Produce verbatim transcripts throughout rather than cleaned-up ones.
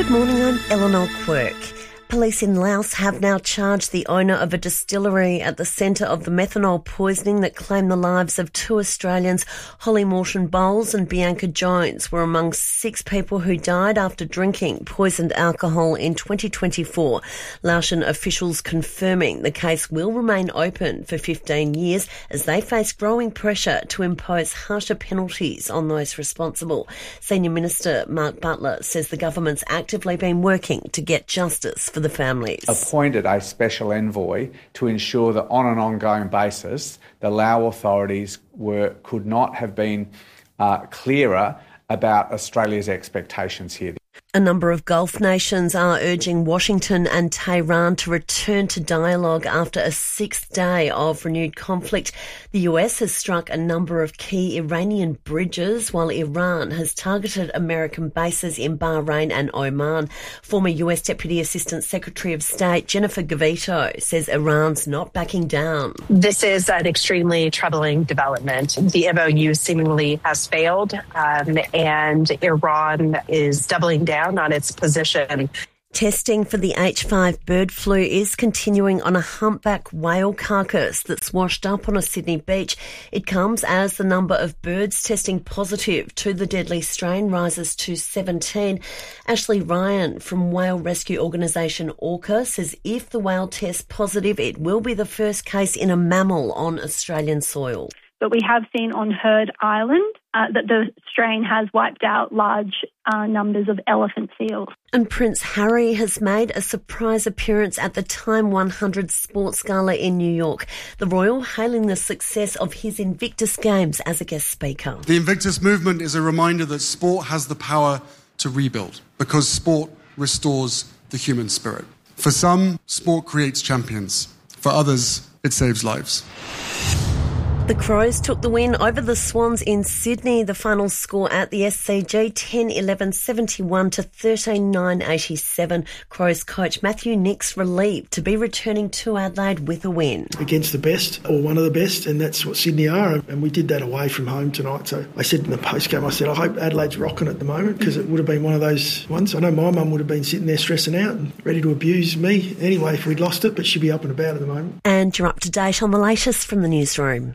Good morning, I'm Eleanor Quirk. Police in Laos have now charged the owner of a distillery at the centre of the methanol poisoning that claimed the lives of two Australians. Holly Morton Bowles and Bianca Jones were among six people who died after drinking poisoned alcohol in twenty twenty-four. Laotian officials confirming the case will remain open for fifteen years as they face growing pressure to impose harsher penalties on those responsible. Senior Minister Mark Butler says the government's actively been working to get justice for the families. Appointed a special envoy to ensure that on an ongoing basis the Lao authorities were could not have been uh, clearer about Australia's expectations here. A number of Gulf nations are urging Washington and Tehran to return to dialogue after a sixth day of renewed conflict. The U S has struck a number of key Iranian bridges, while Iran has targeted American bases in Bahrain and Oman. Former U S Deputy Assistant Secretary of State Jennifer Gavito says Iran's not backing down. This is an extremely troubling development. The M O U seemingly has failed, um, and Iran is doubling down on its position. Testing for the H five bird flu is continuing on a humpback whale carcass that's washed up on a Sydney beach. It comes as the number of birds testing positive to the deadly strain rises to seventeen. Ashley Ryan from whale rescue organisation Orca says if the whale tests positive, it will be the first case in a mammal on Australian soil. But we have seen on Heard Island uh, that the strain has wiped out large uh, numbers of elephant seals. And Prince Harry has made a surprise appearance at the Time one hundred Sports Gala in New York. The Royal hailing the success of his Invictus Games as a guest speaker. The Invictus movement is a reminder that sport has the power to rebuild because sport restores the human spirit. For some, sport creates champions. For others, it saves lives. The Crows took the win over the Swans in Sydney. The final score at the S C G, ten eleven seventy-one to thirteen nine eighty-seven. Crows coach Matthew Nix relieved to be returning to Adelaide with a win. Against the best, or one of the best, and that's what Sydney are. And we did that away from home tonight. So I said in the post-game, I said, I hope Adelaide's rocking at the moment because it would have been one of those ones. I know my mum would have been sitting there stressing out and ready to abuse me anyway if we'd lost it, but she'd be up and about at the moment. And you're up to date on the latest from the newsroom.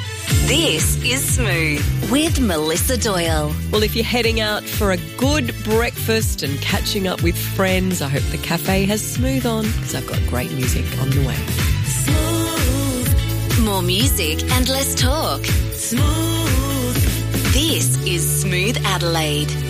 This is Smooth with Melissa Doyle. Well, if you're heading out for a good breakfast and catching up with friends, I hope the cafe has Smooth on because I've got great music on the way. Smooth. More music and less talk. Smooth. This is Smooth Adelaide.